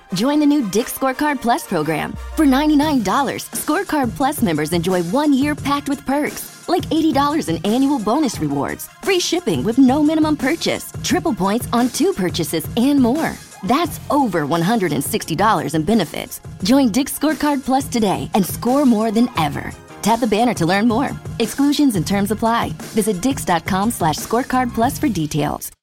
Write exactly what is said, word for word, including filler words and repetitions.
Join the new Dick's Scorecard Plus program. For ninety-nine dollars, Scorecard Plus members enjoy one year packed with perks, like eighty dollars in annual bonus rewards, free shipping with no minimum purchase, triple points on two purchases, and more. That's over one hundred sixty dollars in benefits. Join Dick's Scorecard Plus today and score more than ever. Tap the banner to learn more. Exclusions and terms apply. Visit dix.com slash scorecard plus for details.